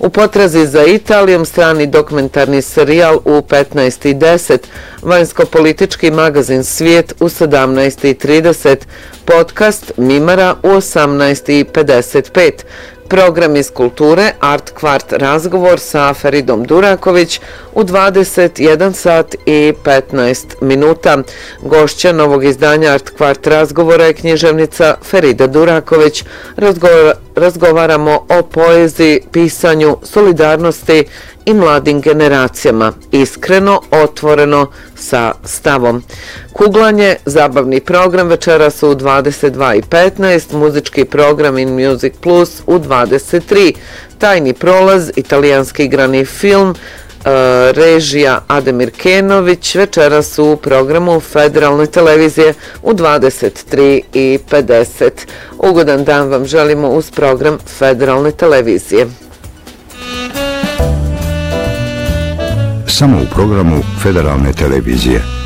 U potrazi za Italijom strani dokumentarni serijal u 15:10, vanjsko-politički magazin Svijet u 17:30, podcast Mimara u 18:55, program iz kulture Art Kvart razgovor sa Feridom Duraković u 21 sat i 15 minuta. Gošća novog izdanja Art Kvart razgovora je književnica Ferida Duraković. Razgovaramo o poeziji, pisanju, solidarnosti i mladim generacijama. Iskreno, otvoreno, sa stavom. Kuglanje, zabavni program večeras u 22:15, muzički program In Music Plus u 23, tajni prolaz, italijanski igrani film, režija Ademir Kenović, večeras u programu Federalne televizije u 23:50. Ugodan dan vam želimo uz program Federalne televizije. Samo u programu Federalne televizije.